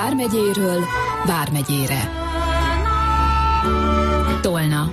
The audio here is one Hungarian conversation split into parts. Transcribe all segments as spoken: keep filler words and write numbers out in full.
Vármegyéről Vármegyére. Tolna.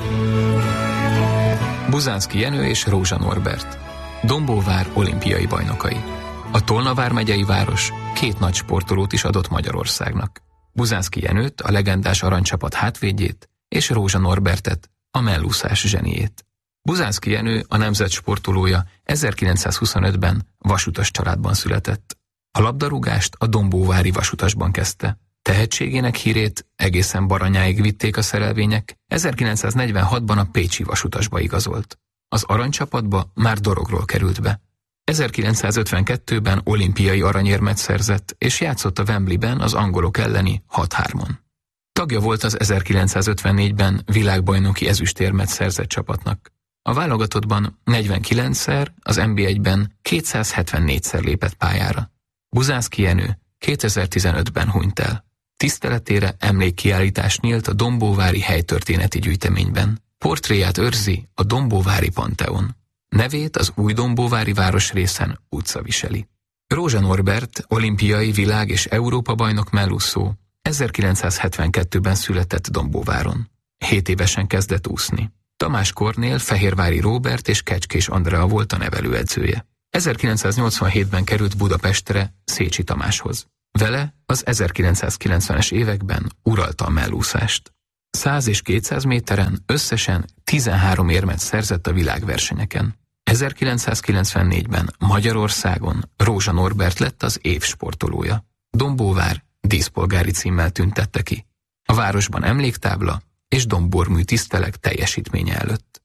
Buzánszky Jenő és Rózsa Norbert, Dombóvár olimpiai bajnokai. A Tolna vármegyei város két nagy sportolót is adott Magyarországnak. Buzánszky Jenőt, a legendás aranycsapat hátvédjét, és Rózsa Norbertet, a mellúszás zseniét. Buzánszky Jenő, a nemzet sportolója, ezerkilencszázhuszonötben vasutas családban született. A labdarúgást a dombóvári vasutasban kezdte. Tehetségének hírét egészen Baranyáig vitték a szerelvények, ezerkilencszáznegyvenhatban a pécsi vasutasba igazolt. Az aranycsapatba már dorogról került be. ezerkilencszázötvenkettőben olimpiai aranyérmet szerzett, és játszott a Wembleyben az angolok elleni hat hármon. Tagja volt az ezerkilencszázötvennégyben világbajnoki ezüstérmet szerzett csapatnak. A válogatottban negyvenkilencszer, az en bé egyben kétszázhetvennégyszer lépett pályára. Buzánszky Jenő kétezer-tizenötben hunyt el. Tiszteletére emlékkiállítás nyílt a Dombóvári helytörténeti gyűjteményben. Portréját őrzi a Dombóvári Panteon. Nevét az új dombóvári városrészen utca viseli. Rózsa Norbert, olimpiai, világ- és Európa-bajnok mellúszó, ezerkilencszázhetvenkettőben született Dombóváron. Hét évesen kezdett úszni. Tamás Kornél, Fehérvári Róbert és Kecskés Andrea volt a nevelőedzője. ezerkilencszáznyolcvanhétben került Budapestre Szécsi Tamáshoz. Vele az ezerkilencszázkilencvenes években uralta a mellúszást. száz és kétszáz méteren összesen tizenhárom érmet szerzett a világversenyeken. ezerkilencszázkilencvennégyben Magyarországon Rózsa Norbert lett az év sportolója. Dombóvár díszpolgári címmel tüntette ki. A városban emléktábla és dombormű tisztelek teljesítménye előtt.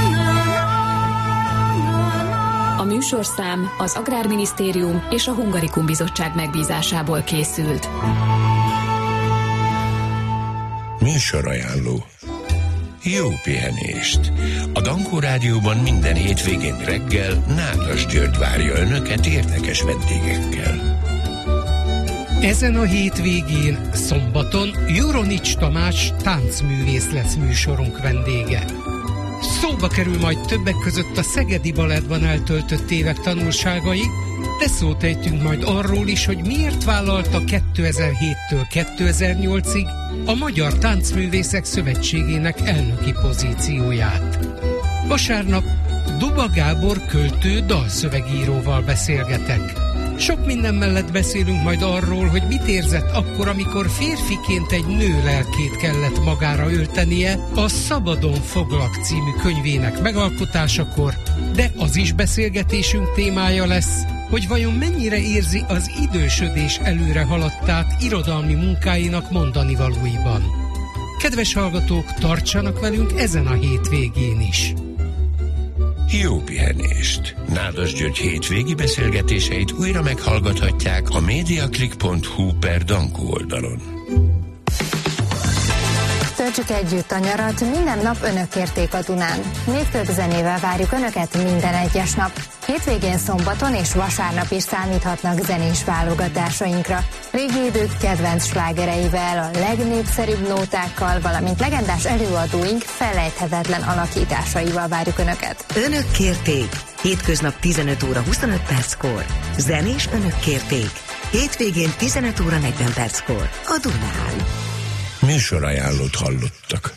A műsorszám az Agrárminisztérium és a Hungarikum Bizottság megbízásából készült. Műsorajánló. Jó pihenést! A Dankó Rádióban minden hétvégén reggel Nádas György várja önöket érdekes vendégekkel. Ezen a hétvégén, szombaton Juronics Tamás táncművész lesz műsorunk vendége. Szóba kerül majd többek között a Szegedi Balettban eltöltött évek tanulságai, de szót ejtünk majd arról is, hogy miért vállalta kétezer-héttől kétezer-nyolcig a Magyar Táncművészek Szövetségének elnöki pozícióját. Vasárnap Duba Gábor költő dalszövegíróval beszélgetek. Sok minden mellett beszélünk majd arról, hogy mit érzett akkor, amikor férfiként egy nő lelkét kellett magára öltenie a Szabadon foglak című könyvének megalkotásakor, de az is beszélgetésünk témája lesz, hogy vajon mennyire érzi az idősödés előre haladtát irodalmi munkáinak mondanivalóiban. Kedves hallgatók, tartsanak velünk ezen a hétvégén is! Jó pihenést! Nádas György hétvégi beszélgetéseit újra meghallgathatják a mediaclick pont hu per Dankó oldalon. Töltsük együtt a nyarat, minden nap önök kérték a Dunán. Még több zenével várjuk önöket minden egyes nap. Hétvégén, szombaton és vasárnap is számíthatnak zenés válogatásainkra. Régi idők kedvenc slágereivel, a legnépszerűbb nótákkal, valamint legendás előadóink felejthetetlen alakításaival várjuk önöket. Önök kérték. Hétköznap tizenöt óra huszonöt perckor. Zenés önök kérték. Hétvégén tizenöt óra negyven perckor. A Dunán. Műsorajánlót hallottak.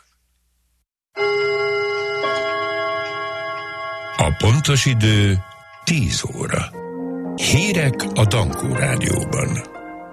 A pontos idő tíz óra. Hírek a Dankó Rádióban.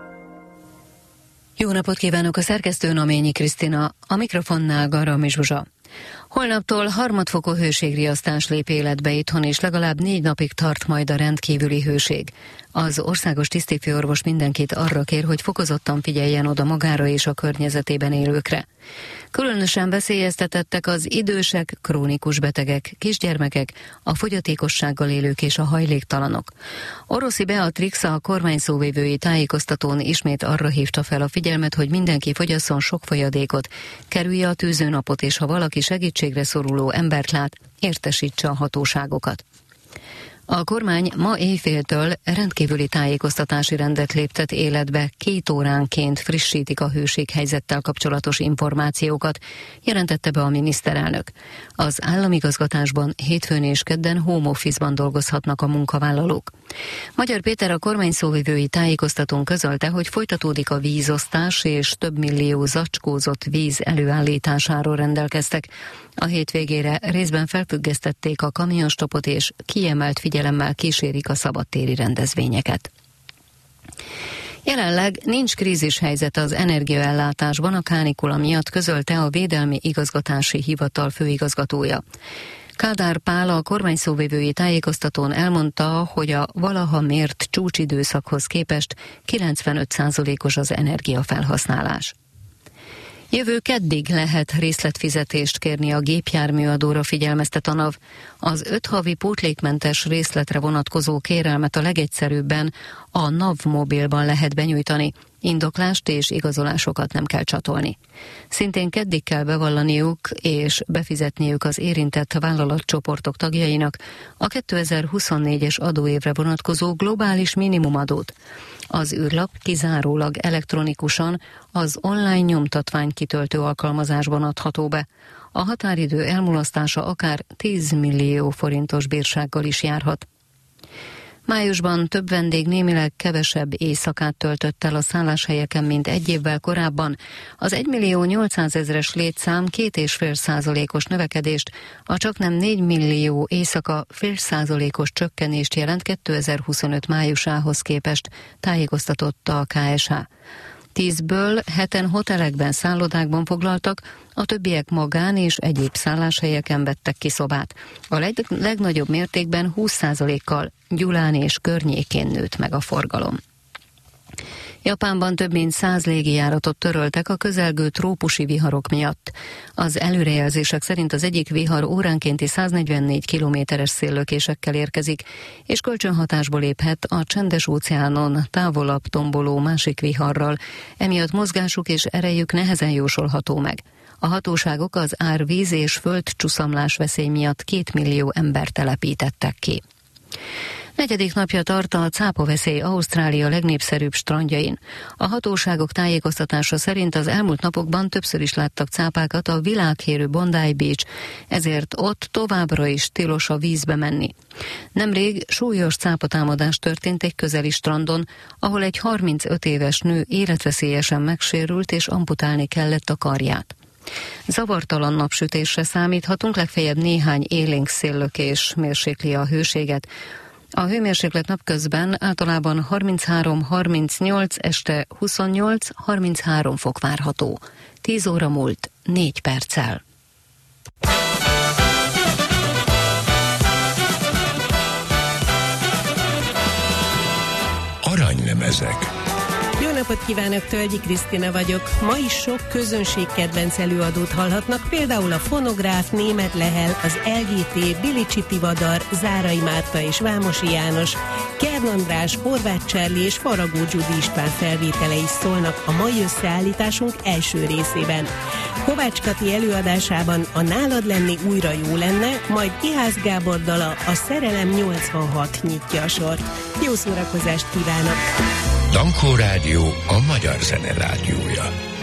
Jó napot kívánok, a szerkesztő Naményi Krisztina, a mikrofonnál Garami Zsuzsa. Holnaptól harmadfokú hőségriasztás lép életbe itthon, és legalább négy napig tart majd a rendkívüli hőség. Az országos tisztifőorvos mindenkit arra kér, hogy fokozottan figyeljen oda magára és a környezetében élőkre. Különösen veszélyeztetettek az idősek, krónikus betegek, kisgyermekek, a fogyatékossággal élők és a hajléktalanok. Oroszi Beatrix, a kormány szóvivői tájékoztatón ismét arra hívta fel a figyelmet, hogy mindenki fogyasszon sok folyadékot, kerülje a tűzőnapot, és ha valaki segítségre szoruló embert lát, értesítse a hatóságokat. A kormány ma éjféltől rendkívüli tájékoztatási rendet léptet életbe, két óránként frissítik a hőséghelyzettel kapcsolatos információkat, jelentette be a miniszterelnök. Az államigazgatásban hétfőn és kedden home office-ban dolgozhatnak a munkavállalók. Magyar Péter, a kormány szóvivői tájékoztatón közölte, hogy folytatódik a vízosztás, és több millió zacskózott víz előállításáról rendelkeztek. A hétvégére részben felfüggesztették a kamionstopot, és kiemelt figyelemmel kísérik a szabadtéri rendezvényeket. Jelenleg nincs krízishelyzet az energiaellátásban a kánikula miatt, közölte a Védelmi Igazgatási Hivatal főigazgatója. Kádár Pál a kormányszóvivői tájékoztatón elmondta, hogy a valaha mért csúcsidőszakhoz képest kilencvenöt százalékos az energiafelhasználás. Jövő keddig lehet részletfizetést kérni a gépjárműadóra, figyelmeztet a NAV. Az öt havi pótlékmentes részletre vonatkozó kérelmet a legegyszerűbben a NAV mobilban lehet benyújtani. Indoklást és igazolásokat nem kell csatolni. Szintén keddig kell bevallaniuk és befizetniük az érintett vállalatcsoportok tagjainak a kétezer-huszonnégyes adóévre vonatkozó globális minimumadót. Az űrlap kizárólag elektronikusan az online nyomtatvány kitöltő alkalmazásban adható be. A határidő elmulasztása akár tíz millió forintos bírsággal is járhat. Májusban több vendég némileg kevesebb éjszakát töltött el a szálláshelyeken, mint egy évvel korábban. Az egymillió nyolcszázezres létszám két és fél százalékos növekedést, a csaknem négy millió éjszaka fél százalékos csökkenést jelent kétezer-huszonöt májusához képest, tájékoztatott a ká es há. Tízből heten hotelekben, szállodákban foglaltak, a többiek magán és egyéb szálláshelyeken vettek ki szobát. A leg- legnagyobb mértékben húsz százalékkal Gyulán és környékén nőtt meg a forgalom. Japánban több mint száz légijáratot töröltek a közelgő trópusi viharok miatt. Az előrejelzések szerint az egyik vihar óránkénti száznegyvennégy kilométeres széllökésekkel érkezik, és kölcsönhatásból léphet a Csendes-óceánon távolabb tomboló másik viharral, emiatt mozgásuk és erejük nehezen jósolható meg. A hatóságok az árvíz és földcsuszamlás veszély miatt két millió embert telepítettek ki. Negyedik napja tart a cápaveszély Ausztrália legnépszerűbb strandjain. A hatóságok tájékoztatása szerint az elmúlt napokban többször is láttak cápákat a világhírű Bondi Beach, ezért ott továbbra is tilos a vízbe menni. Nemrég súlyos cápatámadás történt egy közeli strandon, ahol egy harmincöt éves nő életveszélyesen megsérült és amputálni kellett a karját. Zavartalan napsütésre számíthatunk, legfeljebb néhány élénk széllökés mérsékli a hőséget. A hőmérséklet napközben általában harminchárom harmincnyolc, este huszonnyolc harminchárom fok várható. tíz óra múlt négy perccel. Aranylemezek. Jó napot kívánok, Tölgyi Krisztina vagyok. Ma is sok közönségkedvenc előadót hallhatnak, például a Fonográf, Németh Lehel, az el gé té, Bilicsi Tivadar, Zárai Márta és Vámosi János, Kern András, Horváth Charlie és Faragó Gyudi István felvételei is szólnak a mai összeállításunk első részében. Kovács Kati előadásában a Nálad lenni újra jó lenne, majd Ihász Gábor dala, a Szerelem nyolcvanhat nyitja a sort. Jó szórakozást kívánok! Dankó Rádió, a magyar zene rádiója.